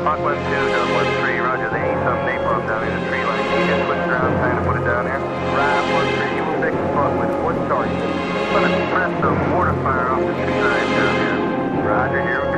Mach 1-2, Delta 1-3, roger. They need some napalm down in the tree line. Can you just switch around, kind of put it down here? Right, 1-3, you will fix the spot with one target. I'm going to press the mortar fire off the tree line down here. Roger, here we go.